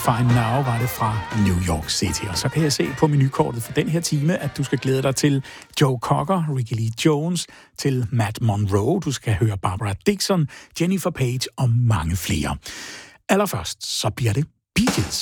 Fine Now var det fra New York City. Og så kan jeg se på menukortet for den her time, at du skal glæde dig til Joe Cocker, Ricky Lee Jones, til Matt Monroe. Du skal høre Barbara Dickson, Jennifer Page og mange flere. Allerførst så bliver det Bee Gees.